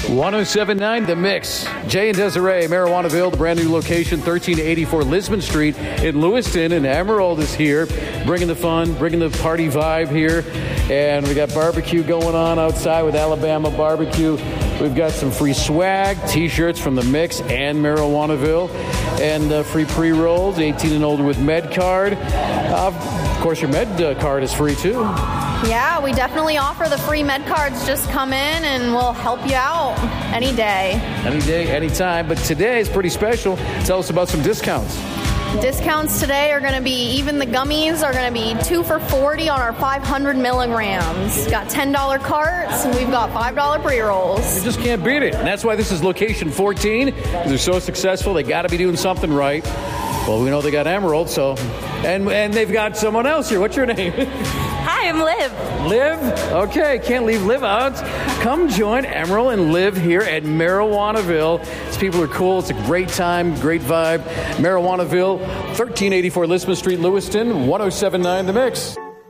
1079 The Mix. Jay and Desiree, Marijuanaville, the brand new location, 1384 Lisbon Street in Lewiston. And Emerald is here, bringing the fun, bringing the party vibe here. And we got barbecue going on outside with Alabama Barbecue. We've got some free swag, T-shirts from The Mix and Marijuanaville, and free pre-rolls, 18 and older with Med Card. Of course, your Med Card is free, too. Yeah, we definitely offer the free med cards. Just come in and we'll help you out any day. Any day, anytime. But today is pretty special. Tell us about some discounts. Discounts today are going to be, even the gummies are going to be 2 for $40 on our 500 milligrams. Got $10 carts, and we've got $5 pre-rolls. You just can't beat it. And that's why this is location 14. Because they're so successful, they got to be doing something right. Well, we know they got Emerald, so... And they've got someone else here. What's your name? Hi, I'm Liv. Liv? Okay, can't leave Liv out. Come join Emerald and Liv here at Marijuanaville. These people are cool. It's a great time, great vibe. Marijuanaville, 1384 Lisbon Street, Lewiston, 1079 The Mix.